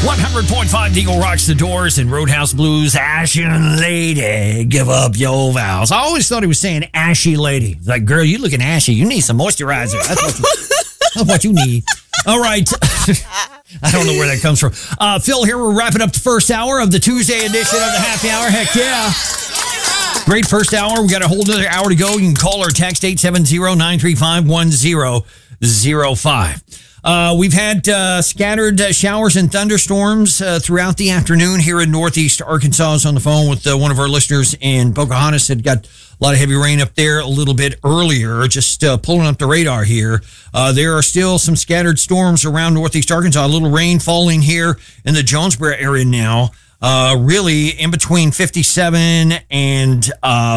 100.5 Eagle rocks the Doors and Roadhouse Blues. Ashen Lady, give up your vows. I always thought he was saying ashy lady. It's like, girl, you looking ashy. You need some moisturizer. That's what you need. All right. I don't know where that comes from. Phil here. We're wrapping up the first hour of the Tuesday edition of the Happy Hour. Heck yeah. Great first hour. We got a whole other hour to go. You can call or text 870-935-1005. We've had scattered showers and thunderstorms throughout the afternoon here in Northeast Arkansas. I was on the phone with one of our listeners in Pocahontas. Had got a lot of heavy rain up there a little bit earlier, just pulling up the radar here. There are still some scattered storms around Northeast Arkansas. A little rain falling here in the Jonesboro area now. Really in between 57 and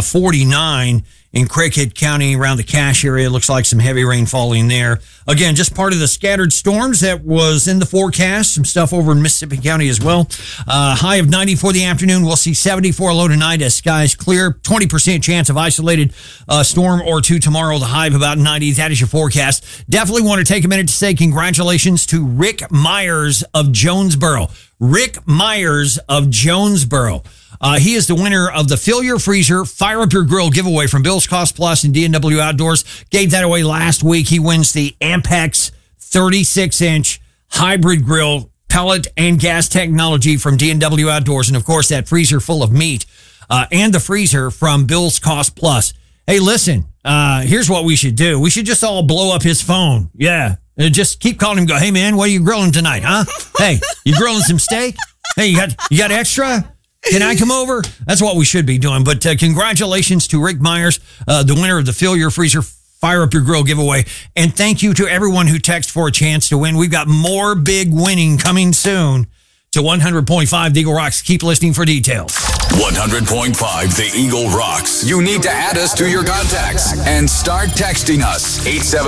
49 in Craighead County around the Cache area. It looks like some heavy rain falling there. Again, just part of the scattered storms that was in the forecast. Some stuff over in Mississippi County as well. High of 90 for the afternoon. We'll see 74 low tonight as skies clear. 20% chance of isolated storm or two tomorrow. The high of about 90. That is your forecast. Definitely want to take a minute to say congratulations to Rick Myers of Jonesboro. Rick Myers of Jonesboro. He is the winner of the Fill Your Freezer, Fire Up Your Grill giveaway from Bill's Cost Plus and D&W Outdoors. Gave that away last week. He wins the Ampex 36-inch hybrid grill, pellet and gas technology from D&W Outdoors. And, of course, that freezer full of meat and the freezer from Bill's Cost Plus. Hey, listen, here's what we should do. We should just all blow up his phone. Yeah. Just keep calling him and go, hey, man, what are you grilling tonight, huh? Hey, you grilling some steak? Hey, you got extra? Can I come over? That's what we should be doing. But congratulations to Rick Myers, the winner of the Fill Your Freezer, Fire Up Your Grill giveaway. And thank you to everyone who texted for a chance to win. We've got more big winning coming soon to 100.5 The Eagle Rocks. Keep listening for details. 100.5 The Eagle Rocks. You need to add us to your contacts and start texting us.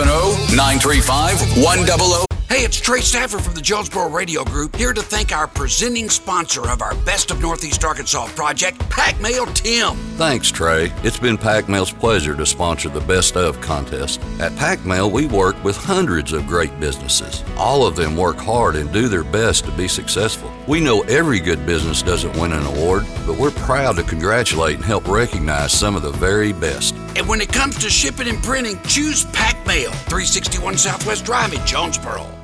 870-935-1005. Hey, it's Trey Stafford from the Jonesboro Radio Group, here to thank our presenting sponsor of our Best of Northeast Arkansas project, Pac Mail Tim. Thanks, Trey. It's been Pac Mail's pleasure to sponsor the Best of contest. At Pac Mail, we work with hundreds of great businesses. All of them work hard and do their best to be successful. We know every good business doesn't win an award, but we're proud to congratulate and help recognize some of the very best. And when it comes to shipping and printing, choose Pac Mail, 361 Southwest Drive in Jonesboro.